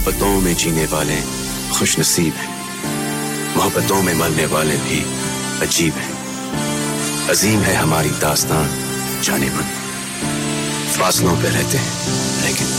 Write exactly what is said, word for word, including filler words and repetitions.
मोहब्बतों में जीने वाले खुश नसीब हैं, मोहब्बतों में मरने वाले भी अजीब हैं। अजीम है हमारी दास्तान, जाने मन फासलों पे रहते हैं लेकिन